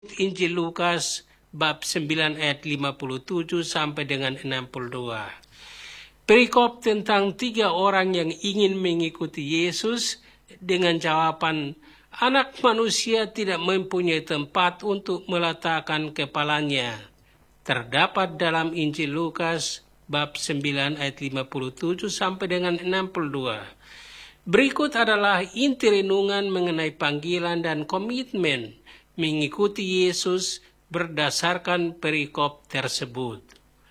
Injil Lukas bab 9 ayat 57 sampai dengan 62. Perikop tentang 3 orang yang ingin mengikuti Yesus dengan jawaban, Anak manusia tidak mempunyai tempat untuk meletakkan kepalanya, terdapat dalam Injil Lukas bab 9 ayat 57 sampai dengan 62. Berikut adalah inti renungan mengenai panggilan dan komitmen mengikuti Yesus berdasarkan perikop tersebut.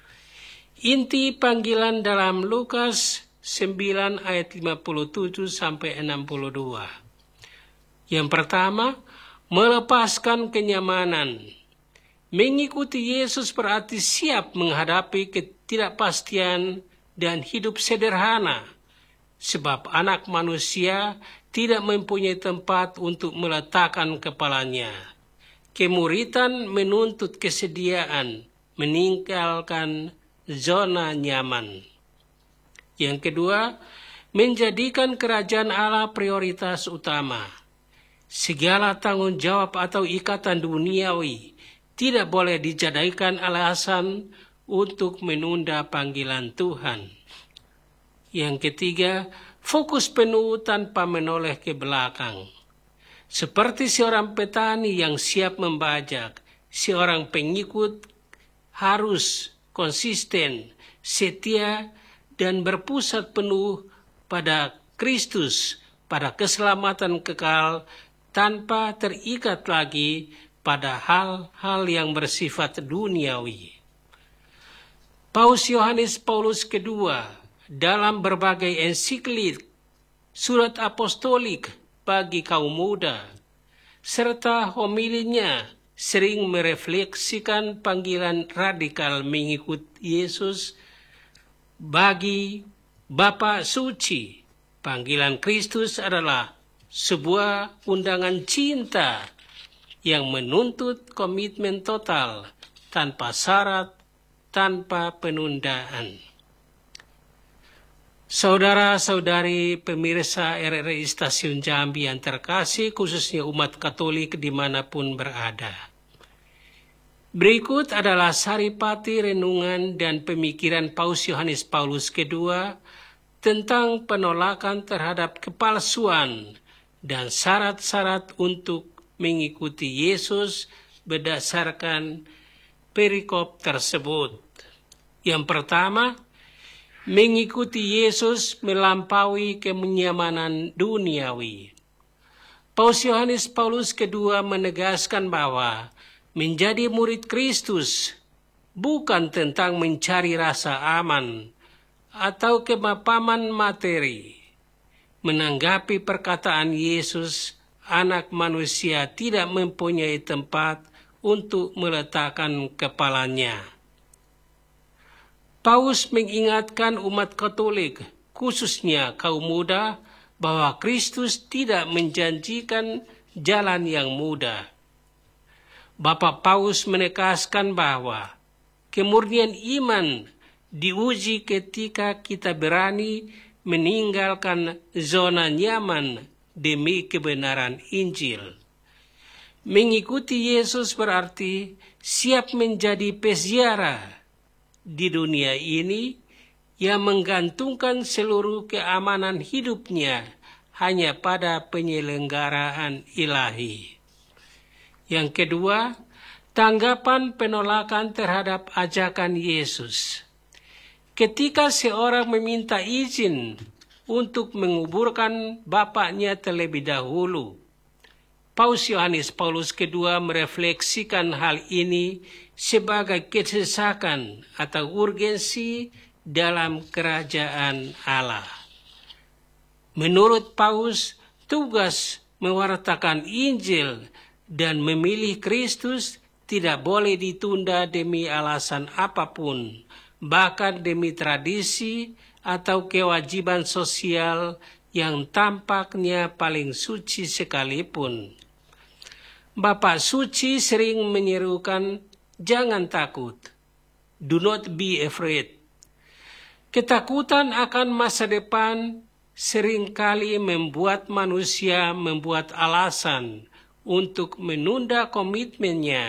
Inti panggilan dalam Lukas 9 ayat 57 sampai 62. Yang pertama, melepaskan kenyamanan. Mengikuti Yesus berarti siap menghadapi ketidakpastian dan hidup sederhana, sebab anak manusia tidak mempunyai tempat untuk meletakkan kepalanya. Kemuritan menuntut kesediaan, meninggalkan zona nyaman. Yang kedua, menjadikan kerajaan Allah prioritas utama. Segala tanggung jawab atau ikatan duniawi tidak boleh dijadikan alasan untuk menunda panggilan Tuhan. Yang ketiga, fokus penuh tanpa menoleh ke belakang. Seperti seorang petani yang siap membajak, seorang pengikut harus konsisten, setia, dan berpusat penuh pada Kristus, pada keselamatan kekal, tanpa terikat lagi pada hal-hal yang bersifat duniawi. Paus Yohanes Paulus II dalam berbagai ensiklik, surat apostolik bagi kaum muda, serta homilinya sering merefleksikan panggilan radikal mengikut Yesus bagi Bapa Suci. Panggilan Kristus adalah sebuah undangan cinta yang menuntut komitmen total, tanpa syarat, tanpa penundaan. Saudara-saudari pemirsa RRI Stasiun Jambi yang terkasih, khususnya umat Katolik dimanapun berada. Berikut adalah saripati renungan dan pemikiran Paus Yohanes Paulus II tentang penolakan terhadap kepalsuan dan syarat-syarat untuk mengikuti Yesus berdasarkan perikop tersebut. Yang pertama, mengikuti Yesus melampaui kenyamanan duniawi. Paus Yohanes Paulus II menegaskan bahwa menjadi murid Kristus bukan tentang mencari rasa aman atau kemapanan materi. Menanggapi perkataan Yesus, anak manusia tidak mempunyai tempat untuk meletakkan kepalanya. Paus mengingatkan umat Katolik, khususnya kaum muda, bahwa Kristus tidak menjanjikan jalan yang mudah. Bapak Paus menegaskan bahwa kemurnian iman diuji ketika kita berani meninggalkan zona nyaman demi kebenaran Injil. Mengikuti Yesus berarti siap menjadi peziarah di dunia ini yang menggantungkan seluruh keamanan hidupnya hanya pada penyelenggaraan ilahi. Yang kedua, tanggapan penolakan terhadap ajakan Yesus. Ketika seorang meminta izin untuk menguburkan bapaknya terlebih dahulu, Paus Yohanes Paulus II merefleksikan hal ini sebagai kesesakan atau urgensi dalam kerajaan Allah. Menurut Paus, tugas mewartakan Injil dan memilih Kristus tidak boleh ditunda demi alasan apapun, bahkan demi tradisi atau kewajiban sosial yang tampaknya paling suci sekalipun. Bapak Suci sering menyerukan, jangan takut. Do not be afraid. Ketakutan akan masa depan seringkali membuat manusia membuat alasan untuk menunda komitmennya